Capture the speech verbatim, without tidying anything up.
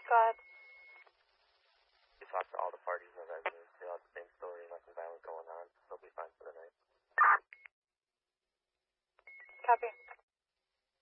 Go ahead. We talked to all the parties and residents. They all have the same story, nothing violent going on. They'll be fine for the night. Copy.